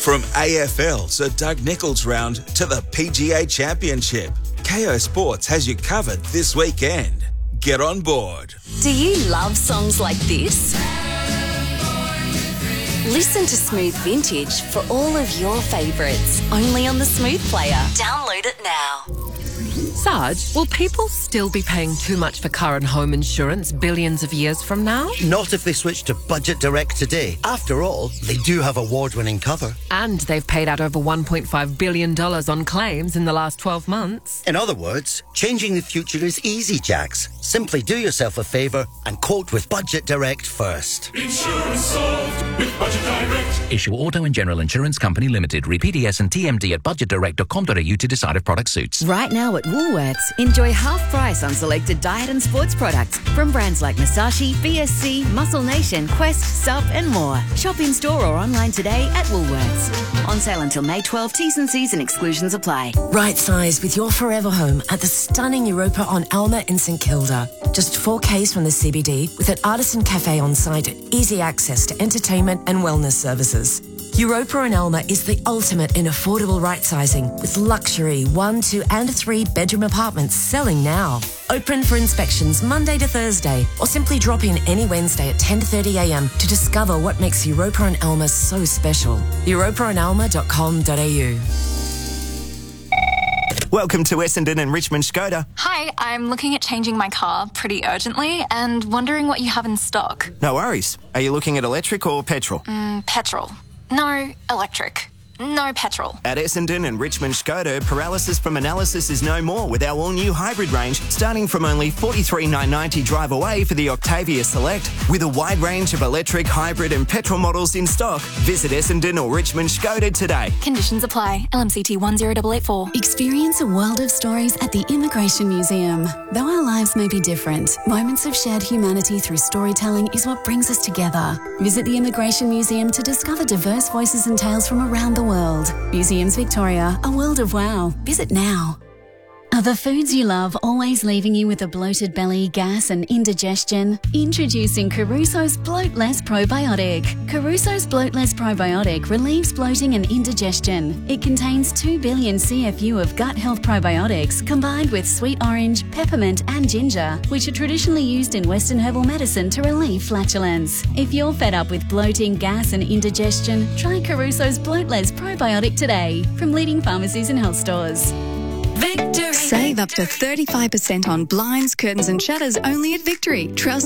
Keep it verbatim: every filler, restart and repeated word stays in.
From A F L to Doug Nicholls round to the P G A Championship, Kayo Sports has you covered this weekend. Get on board. Do you love songs like this? Listen to Smooth Vintage for all of your favourites, only on the Smooth Player. Download it now. Sarge, will people still be paying too much for car and home insurance billions of years from now? Not if they switch to Budget Direct today. After all, they do have award-winning cover. And they've paid out over one point five billion dollars on claims in the last twelve months. In other words, changing the future is easy, Jax. Simply do yourself a favour and quote with Budget Direct first. Insurance solved with Budget Direct. Issue Auto and General Insurance Company Limited. Read P D S and T M D at budget direct dot com dot a u to decide if product suits. Right now at Woolworths, enjoy half price on selected diet and sports products from brands like Masashi, B S C, Muscle Nation, Quest, Sup and more. Shop in store or online today at Woolworths. On sale until May twelfth. T's and C's and exclusions apply. Right size with your forever home at the stunning Europa on Alma in St Kilda. Just four K's from the C B D with an artisan cafe on site and easy access to entertainment and wellness services. Europa and Alma is the ultimate in affordable right-sizing with luxury one, two and three bedroom apartments selling now. Open for inspections Monday to Thursday or simply drop in any Wednesday at ten thirty a m to discover what makes Europa and Alma so special. europa and alma dot com dot a u. Welcome to Essendon and Richmond Skoda. Hi, I'm looking at changing my car pretty urgently and wondering what you have in stock. No worries. Are you looking at electric or petrol? Mm, petrol. No, electric. No petrol. At Essendon and Richmond Skoda, paralysis from analysis is no more with our all-new hybrid range, starting from only forty-three thousand nine hundred ninety dollars drive away for the Octavia Select. With a wide range of electric, hybrid and petrol models in stock, visit Essendon or Richmond Skoda today. Conditions apply. L M C T one zero eight eight four. Experience a world of stories at the Immigration Museum. Though our lives may be different, moments of shared humanity through storytelling is what brings us together. Visit the Immigration Museum to discover diverse voices and tales from around the world. Museums Victoria, a world of wow. Visit now. Are the foods you love always leaving you with a bloated belly, gas and indigestion? Introducing Caruso's Bloatless Probiotic. Caruso's Bloatless Probiotic relieves bloating and indigestion. It contains two billion C F U of gut health probiotics combined with sweet orange, peppermint and ginger, which are traditionally used in Western herbal medicine to relieve flatulence. If you're fed up with bloating, gas and indigestion, try Caruso's Bloatless Probiotic today from leading pharmacies and health stores. Victory. Save up to thirty-five percent on blinds, curtains and shutters only at Victory. Trust